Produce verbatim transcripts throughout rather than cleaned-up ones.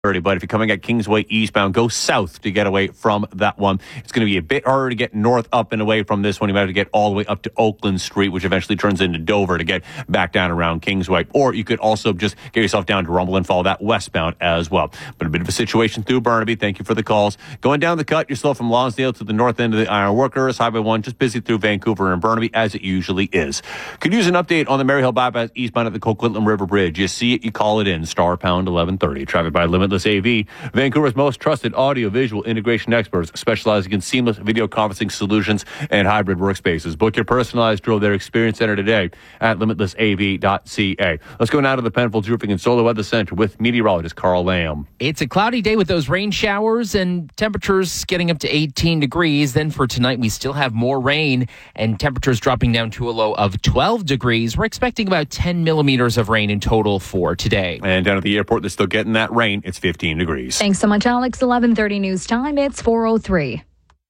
But if you're coming at Kingsway eastbound, go south to get away from that one. It's going to be a bit harder to get north up and away from this one. You might have to get all the way up to Oakland Street, which eventually turns into Dover to get back down around Kingsway. Or you could also just get yourself down to Rumble and follow that westbound as well. But a bit of a situation through Burnaby. Thank you for the calls. Going down the cut, you're still from Lonsdale to the north end of the Iron Workers. Highway one just busy through Vancouver and Burnaby, as it usually is. Could use an update on the Maryhill bypass eastbound at the Coquitlam River Bridge. You see it, you call it in. Star pound eleven thirty. Traffic by Limitless A V. Vancouver's most trusted audio-visual integration experts, specializing in seamless video conferencing solutions and hybrid workspaces. Book your personalized drill their experience center today at limitless a v dot c a. Let's go now to the Penfolds Roofing and Solar Weather Center with meteorologist Carl Lamb. It's a cloudy day with those rain showers and temperatures getting up to eighteen degrees. Then for tonight, we still have more rain and temperatures dropping down to a low of twelve degrees. We're expecting about ten millimeters of rain in total for today. And down at the airport, they're still getting that rain. It's fifteen degrees. Thanks so much, Alex. eleven thirty news time. It's four oh three.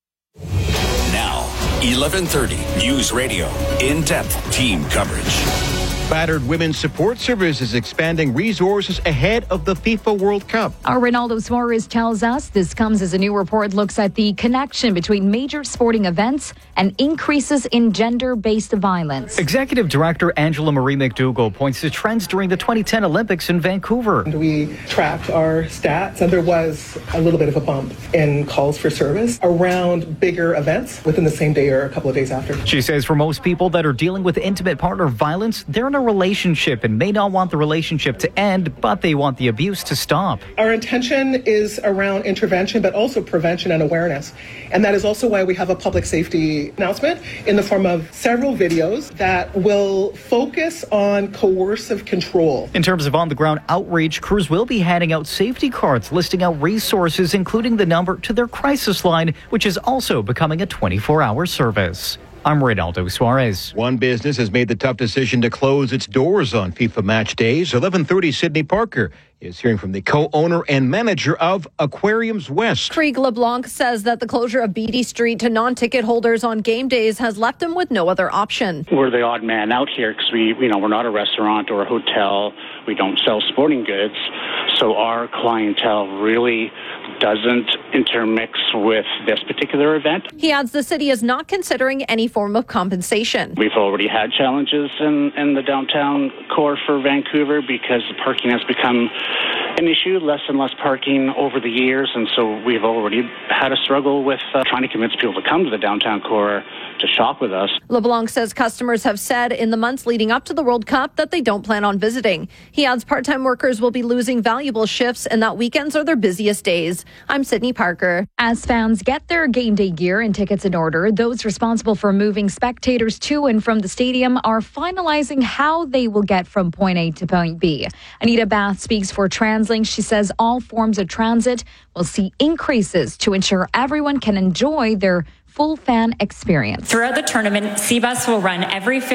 Now, eleven thirty News Radio. In-depth team coverage. Battered Women's Support Service is expanding resources ahead of the FIFA World Cup. Our Ronaldo Suarez tells us this comes as a new report looks at the connection between major sporting events and increases in gender-based violence. Executive Director Angela Marie McDougall points to trends during the twenty ten Olympics in Vancouver. We tracked our stats, and there was a little bit of a bump in calls for service around bigger events within the same day or a couple of days after. She says for most people that are dealing with intimate partner violence, they're in a relationship and may not want the relationship to end, but they want the abuse to stop. Our intention is around intervention, but also prevention and awareness. And that is also why we have a public safety announcement in the form of several videos that will focus on coercive control. In terms of on-the-ground outreach, crews will be handing out safety cards listing out resources, including the number to their crisis line, which is also becoming a twenty-four hour service. I'm Ronaldo Suarez. One business has made the tough decision to close its doors on FIFA match days. eleven thirty Sydney Parker is hearing from the co-owner and manager of Aquariums West. Krieg LeBlanc says that the closure of Beatty Street to non-ticket holders on game days has left him with no other option. We're the odd man out here because we, you know, we're not a restaurant or a hotel. We don't sell sporting goods. So our clientele really doesn't intermix with this particular event. He adds the city is not considering any form of compensation. We've already had challenges in, in the downtown core for Vancouver because the parking has become an issue, less and less parking over the years, and so we've already had a struggle with uh, trying to convince people to come to the downtown core to shop with us. LeBlanc says customers have said in the months leading up to the World Cup that they don't plan on visiting. He adds part-time workers will be losing valuable shifts and that weekends are their busiest days. I'm Sydney Parker. As fans get their game day gear and tickets in order, those responsible for moving spectators to and from the stadium are finalizing how they will get from point A to point B. Anita Bath speaks for TransLink. She says all forms of transit will see increases to ensure everyone can enjoy their full fan experience. Throughout the tournament, C-Bus will run every